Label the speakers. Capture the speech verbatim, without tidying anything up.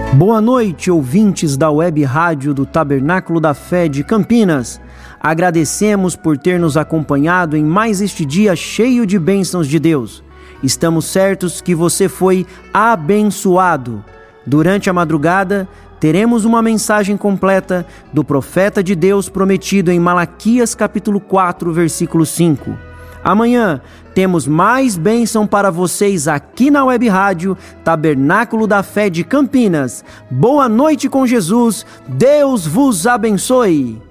Speaker 1: Boa noite, ouvintes da Web Rádio do Tabernáculo da Fé de Campinas. Agradecemos por ter nos acompanhado em mais este dia cheio de bênçãos de Deus. Estamos certos que você foi abençoado. Durante a madrugada, teremos uma mensagem completa do profeta de Deus prometido em Malaquias capítulo quatro, versículo cinco. Amanhã temos mais bênção para vocês aqui na Web Rádio Tabernáculo da Fé de Campinas. Boa noite com Jesus, Deus vos abençoe!